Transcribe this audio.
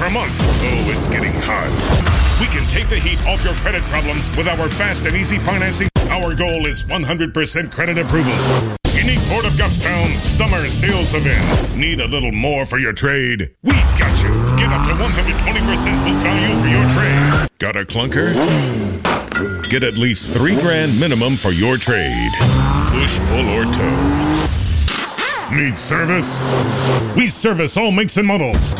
per month. Oh, it's getting hot. We can take the heat off your credit problems with our fast and easy financing. Our goal is 100% credit approval. Unique Ford of Guffstown summer sales event. Need a little more for your trade? We've got you. Get up to 120% book value for your trade. Got a clunker? Get at least $3,000 minimum for your trade. Push, pull, or tow. Need service? We service all makes and models.